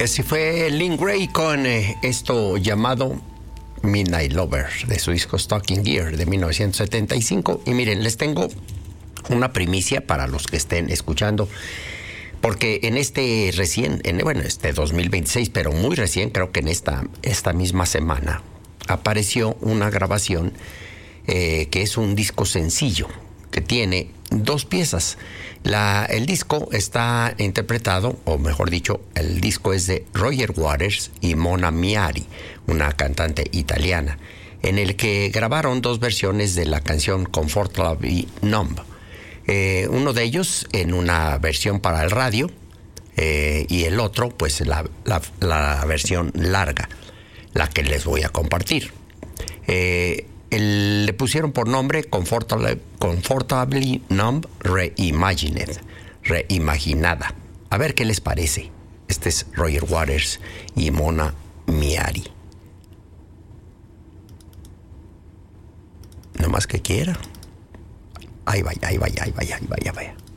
Ese fue Lynn Gray con esto llamado Midnight Lover, de su disco Stocking Gear de 1975. Y miren, les tengo una primicia para los que estén escuchando, porque en este 2026, pero muy recién, creo que en esta misma semana, apareció una grabación que es un disco sencillo, que tiene 2 piezas. El disco está interpretado, o mejor dicho, el disco es de Roger Waters y Mona Miari, una cantante italiana, en el que grabaron 2 versiones de la canción Comfortably Numb. Uno de ellos en una versión para el radio y el otro, pues la versión larga, la que les voy a compartir. Le pusieron por nombre Comfortably Numb Reimagined, reimaginada. A ver qué les parece. Este es Roger Waters y Mona Miari. No más que quiera. Ahí vaya.